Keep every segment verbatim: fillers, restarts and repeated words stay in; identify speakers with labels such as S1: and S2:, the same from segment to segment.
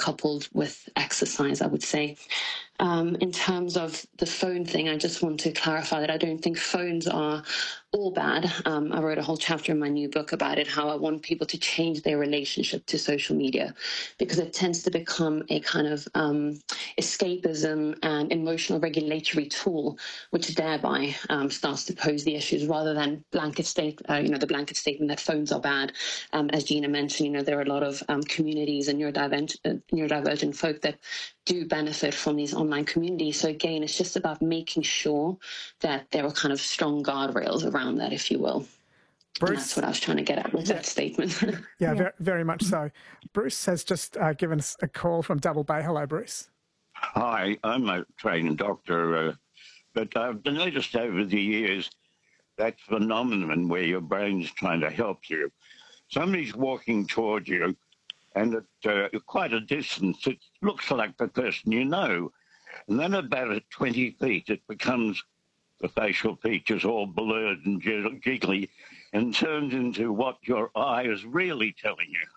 S1: coupled with exercise, I would say. Um, in terms of the phone thing, I just want to clarify that I don't think phones are all bad. Um, I wrote a whole chapter in my new book about it, how I want people to change their relationship to social media, because it tends to become a kind of um, escapism and emotional regulatory tool, which thereby um, starts to pose the issues rather than blanket state, uh, you know, the blanket statement that phones are bad. Um, as Gina mentioned, you know, there are a lot of um, communities and neurodivergent, uh, neurodivergent folk that do benefit from these online communities. So again, it's just about making sure that there are kind of strong guardrails around that, if you will.
S2: Bruce,
S1: and that's what I was trying to get at with
S2: yeah,
S1: that statement.
S2: yeah,
S1: yeah.
S2: Very, very much so. Bruce has just uh, given us a call from Double Bay. Hello, Bruce.
S3: Hi, I'm a trained doctor, uh, but I've noticed over the years that phenomenon where your brain's trying to help you. Somebody's walking towards you, and at uh, quite a distance, it looks like the person you know. And then about at twenty feet, it becomes the facial features all blurred and jiggly and turns into what your eye is really telling you.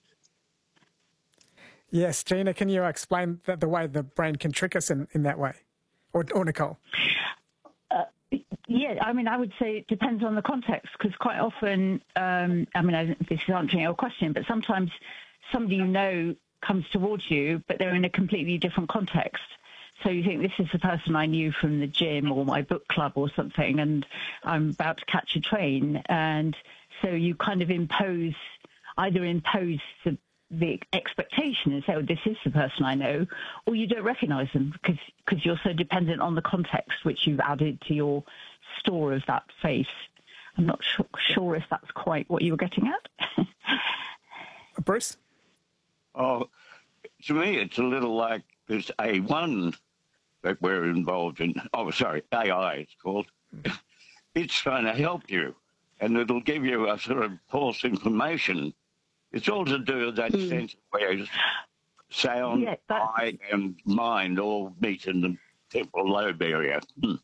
S2: Yes, Gina, can you explain the, the way the brain can trick us in, in that way? Or, or Nicole?
S4: Uh, yeah, I mean, I would say it depends on the context, because quite often, um, I mean, I, this is answering your question, but sometimes somebody you know comes towards you, but they're in a completely different context. So you think, this is the person I knew from the gym or my book club or something, and I'm about to catch a train. And so you kind of impose, either impose the, the expectation and say, oh, this is the person I know, or you don't recognise them because because you're so dependent on the context which you've added to your store of that face. I'm not sure, sure if that's quite what you were getting at.
S2: Bruce?
S3: Oh, to me, it's a little like this A one that we're involved in. Oh, sorry, A I it's called. It's trying to help you, and it'll give you a sort of false information. It's all to do with that mm. sense where sound, yeah, eye, and mind all meet in the temporal lobe area. Hmm.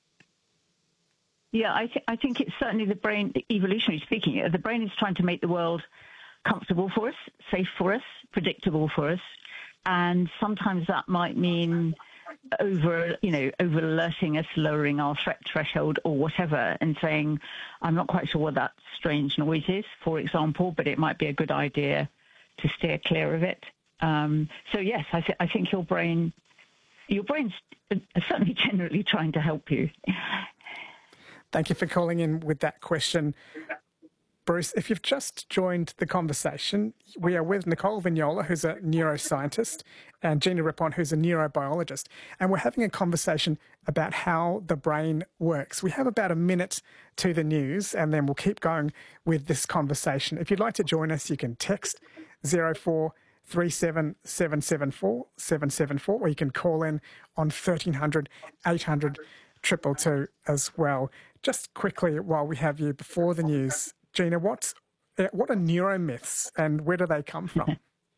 S4: Yeah, I, th- I think it's certainly the brain, evolutionarily speaking, the brain is trying to make the world comfortable for us, safe for us, predictable for us. And sometimes that might mean over, you know, over alerting us, lowering our threat threshold or whatever, and saying, I'm not quite sure what that strange noise is, for example, but it might be a good idea to steer clear of it. Um, so yes, I, th- I think your brain, your brain's certainly generally trying to help you.
S2: Thank you for calling in with that question. Bruce, if you've just joined the conversation, we are with Nicole Vignola, who's a neuroscientist, and Gina Rippon, who's a neurobiologist, and we're having a conversation about how the brain works. We have about a minute to the news, and then we'll keep going with this conversation. If you'd like to join us, you can text zero four three seven seven seven four seven seven four, or you can call in on thirteen hundred eight hundred two two two as well. Just quickly, while we have you, before the news, Gina, what's, what are neuromyths and where do they come from?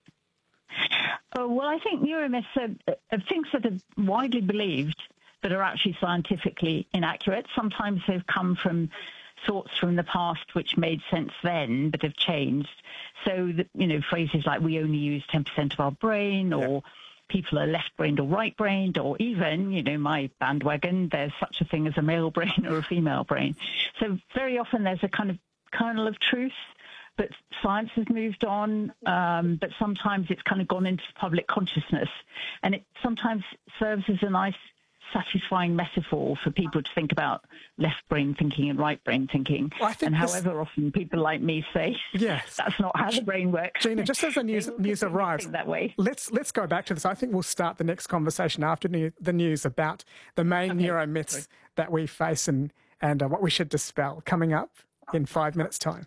S4: Oh, well, I think neuromyths are, are things that are widely believed but are actually scientifically inaccurate. Sometimes they've come from thoughts from the past which made sense then but have changed. So, the, you know, phrases like we only use ten percent of our brain, or yeah. people are left-brained or right-brained, or even, you know, my bandwagon, there's such a thing as a male brain or a female brain. So very often there's a kind of kernel of truth, but science has moved on, um, but sometimes it's kind of gone into public consciousness, and it sometimes serves as a nice, satisfying metaphor for people to think about left brain thinking and right brain thinking. Well, and this... however often people like me say, yes, that's not how the brain works.
S2: Gina, just as the news news arrives,
S4: that way.
S2: let's let's go back to this. I think we'll start the next conversation after new, the news about the main okay. neuromyths Sorry. that we face and and uh, what we should dispel. Coming up in five minutes' time.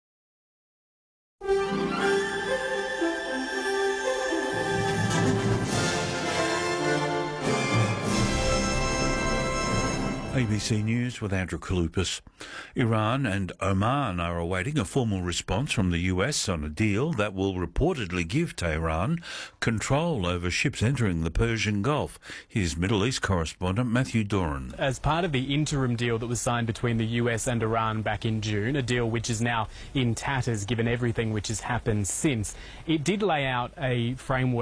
S5: A B C News with Andrew Kalupas. Iran and Oman are awaiting a formal response from the U S on a deal that will reportedly give Tehran control over ships entering the Persian Gulf. Here's Middle East correspondent Matthew Doran.
S6: As part of the interim deal that was signed between the U S and Iran back in June, a deal which is now in tatters given everything which has happened since, it did lay out a framework